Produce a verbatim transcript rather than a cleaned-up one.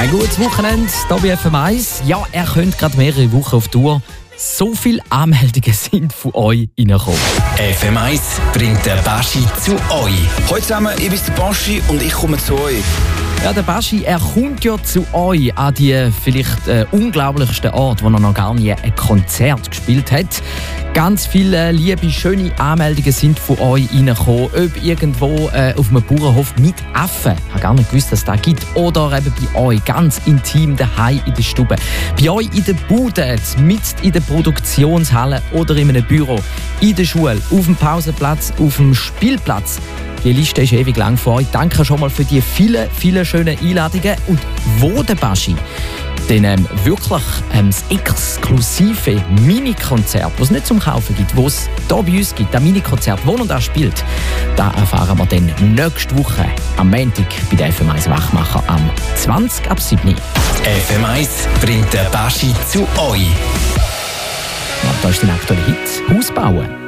Ein gutes Wochenende hier bei F M eins. Ja, ihr könnt gerade mehrere Wochen auf Tour. So viele Anmeldungen sind von euch reingekommen. F M eins bringt der Baschi zu euch. Hallo zusammen, ich bin der Baschi und ich komme zu euch. Ja, der Baschi, er kommt ja zu euch an die vielleicht äh, unglaublichsten Ort, wo er noch gar nie ein Konzert gespielt hat. Ganz viele liebe, schöne Anmeldungen sind von euch reingekommen. Ob irgendwo äh, auf einem Bauernhof mit Affen. Ich habe gar nicht gewusst, dass es das gibt. Oder eben bei euch, ganz intim daheim in der Stube. Bei euch in der Bude, mitten in der Produktionshalle oder in einem Büro. In der Schule, auf dem Pausenplatz, auf dem Spielplatz. Die Liste ist ewig lang für euch. Danke schon mal für die vielen, vielen schönen Einladungen. Und wo der Baschi den ähm, wirklich ähm, das exklusive Mini-Konzert, das es nicht zum Kaufen gibt, das es hier bei uns gibt, das Mini-Konzert, wo er da spielt, da erfahren wir dann nächste Woche am Montag bei der F M eins Wachmacher am zwanzig ab sieben. F M eins bringt der Baschi zu euch. Ja, da ist der aktuelle Hit «Haus bauen».